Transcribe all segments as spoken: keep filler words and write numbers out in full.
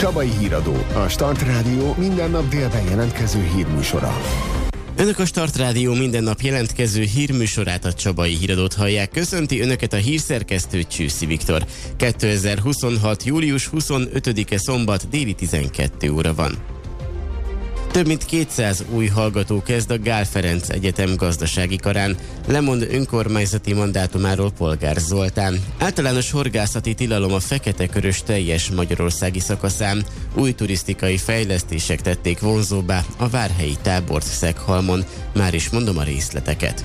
Csabai Híradó, a Start Rádió minden nap délben jelentkező hírműsora. Önök a Start Rádió minden nap jelentkező hírműsorát, a Csabai Híradót hallják. Köszönti Önöket a hírszerkesztő Csőszi Viktor. kétezer-huszonhat. július huszonötödike szombat, déli tizenkét óra van. Több mint kétszáz új hallgató kezd a Gál Ferenc Egyetem gazdasági karán. Lemond önkormányzati mandátumáról Polgár Zoltán. Általános horgászati tilalom a Fekete-Körös teljes magyarországi szakaszán. Új turisztikai fejlesztések tették vonzóbbá a várhelyi tábort Szeghalmon. Már is mondom a részleteket.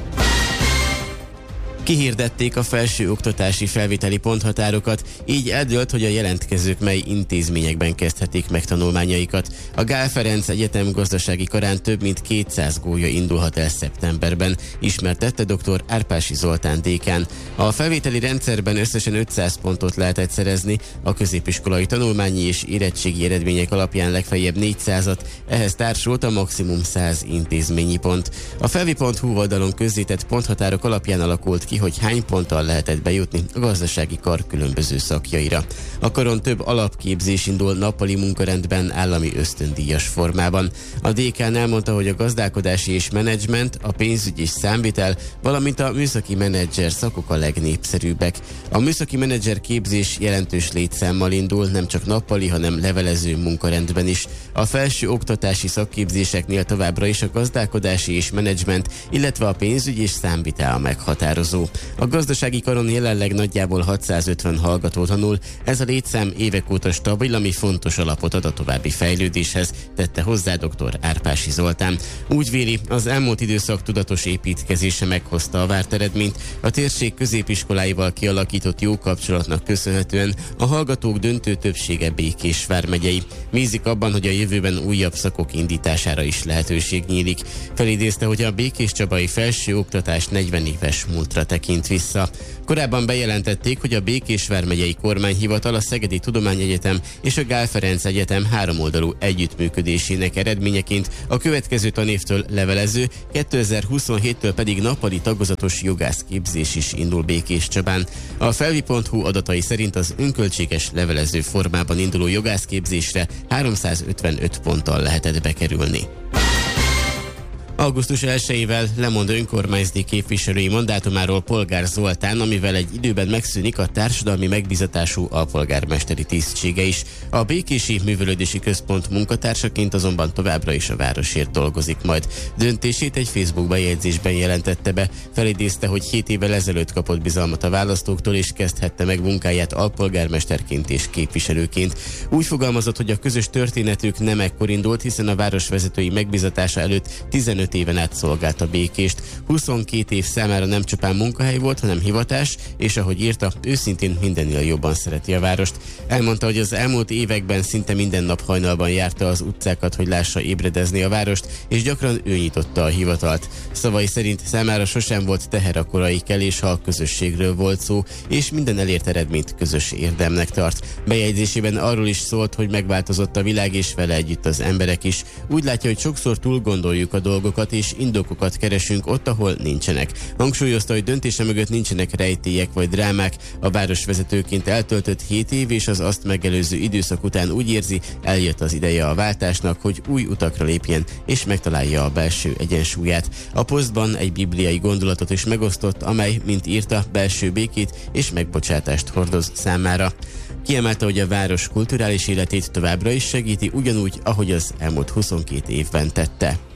Kihirdették a felső oktatási felvételi ponthatárokat, így eldőlt, hogy a jelentkezők mely intézményekben kezdhetik meg tanulmányaikat. A Gál Ferenc Egyetem gazdasági karán több mint kétszáz gólya indulhat el szeptemberben, ismertette dr. Árpási Zoltán dékán. A felvételi rendszerben összesen ötszáz pontot lehetett szerezni, a középiskolai tanulmányi és érettségi eredmények alapján legfeljebb négyszázat, ehhez társult a maximum száz intézményi pont. A felvi pont hu oldalon közzétett ponthatárok alapján alakult ki, hogy hány ponttal lehetett bejutni a gazdasági kar különböző szakjaira. A karon több alapképzés indul nappali munkarendben állami ösztöndíjas formában. A dékán elmondta, hogy a gazdálkodási és menedzsment, a pénzügy és számvitel, valamint a műszaki menedzser szakok a legnépszerűbbek. A műszaki menedzser képzés jelentős létszámmal indul, nem csak nappali, hanem levelező munkarendben is. A felső oktatási szakképzéseknél továbbra is a gazdálkodási és menedzsment, illetve a pénzügy és számvitel a meghatározó. A gazdasági karon jelenleg nagyjából hatszázötven hallgató tanul, ez a létszám évek óta stabil, ami fontos alapot ad a további fejlődéshez, tette hozzá dr. Árpási Zoltán. Úgy véli, az elmúlt időszak tudatos építkezése meghozta a várt eredményt, a térség középiskoláival kialakított jó kapcsolatnak köszönhetően a hallgatók döntő többsége Békés vármegyei. Bízik abban, hogy a jövőben újabb szakok indítására is lehetőség nyílik. Felidézte, hogy a békéscsabai felső oktatás negyven éves múltra tekint vissza. Korábban bejelentették, hogy a Békés vármegyei kormányhivatal, a Szegedi Tudományegyetem és a Gál Ferenc Egyetem háromoldalú együttműködésének eredményeként a következő tanévtől levelező, kétezer-huszonhéttől pedig nappali tagozatos jogászképzés is indul Békéscsabán. A felvi pont hu adatai szerint az önköltséges levelező formában induló jogászképzésre háromszázötvenöt ponttal lehetett bekerülni. augusztus elsejével lemond önkormányzati képviselői mandátumáról Polgár Zoltán, amivel egy időben megszűnik a társadalmi megbízatású alpolgármesteri tisztsége is. A Békési Művelődési Központ munkatársaként azonban továbbra is a városért dolgozik majd. Döntését egy Facebook bejegyzésben jelentette be, felidézte, hogy hét évvel ezelőtt kapott bizalmat a választóktól, és kezdhette meg munkáját alpolgármesterként és képviselőként. Úgy fogalmazott, hogy a közös történetük nem ekkor indult, hiszen a város vezetői megbízatása előtt tizenöt éven át szolgálta Békést. huszonkét év számára nem csupán munkahely volt, hanem hivatás, és ahogy írta, őszintén mindennél jobban szereti a várost. Elmondta, hogy az elmúlt években szinte minden nap hajnalban járta az utcákat, hogy lássa ébredezni a várost, és gyakran ő nyitotta a hivatalt. Szavai szerint számára sosem volt teher a korai kelés, ha a közösségről volt szó, és minden elért eredményt közös érdemnek tart. Bejegyzésében arról is szólt, hogy megváltozott a világ, és vele együtt az emberek is. Úgy látja, hogy sokszor túl gondoljuk a dolgokat, és indokokat keresünk ott, ahol nincsenek. Hangsúlyozta, hogy döntése mögött nincsenek rejtélyek vagy drámák. A városvezetőként eltöltött hét év és az azt megelőző időszak után úgy érzi, eljött az ideje a váltásnak, hogy új utakra lépjen és megtalálja a belső egyensúlyát. A posztban egy bibliai gondolatot is megosztott, amely, mint írta, belső békét és megbocsátást hordoz számára. Kiemelte, hogy a város kulturális életét továbbra is segíti, ugyanúgy, ahogy az elmúlt huszonkét évben tette.